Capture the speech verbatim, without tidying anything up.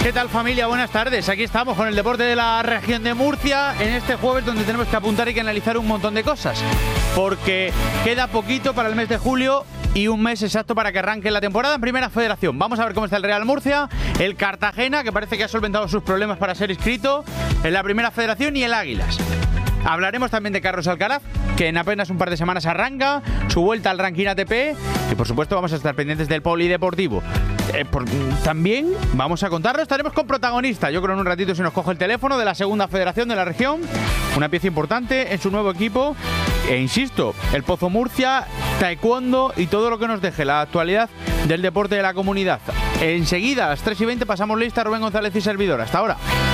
¿Qué tal, familia? Buenas tardes. Aquí estamos con el deporte de la región de Murcia en este jueves donde tenemos que apuntar y que analizar un montón de cosas, porque queda poquito para el mes de julio y un mes exacto para que arranque la temporada en Primera Federación. Vamos a ver cómo está el Real Murcia, el Cartagena, que parece que ha solventado sus problemas para ser inscrito en la Primera Federación, y el Águilas. Hablaremos también de Carlos Alcaraz, que en apenas un par de semanas arranca su vuelta al ranking A T P, y por supuesto vamos a estar pendientes del polideportivo. Eh, por, también vamos a contarlo, estaremos con protagonista, yo creo en un ratito si nos coge el teléfono, de la Segunda Federación de la región, una pieza importante en su nuevo equipo, e insisto, el Pozo Murcia, taekwondo y todo lo que nos deje la actualidad del deporte de la comunidad. Enseguida, a las tres y veinte, pasamos lista, Rubén González y servidor. Hasta ahora.